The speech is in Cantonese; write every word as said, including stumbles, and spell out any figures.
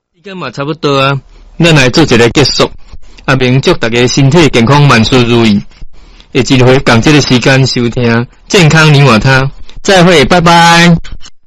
时间嘛差不多啊，咱来做一个结束。阿明祝大家身体健康，万事如意。下一回共这个时间收听健康你我他，再会，拜拜。